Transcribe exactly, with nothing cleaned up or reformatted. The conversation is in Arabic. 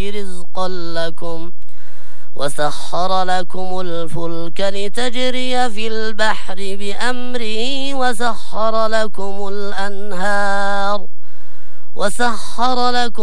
رزقا لكم وسخر لكم الفلك لتجري في البحر بأمره وسخر لكم الأنهار وسخر لكم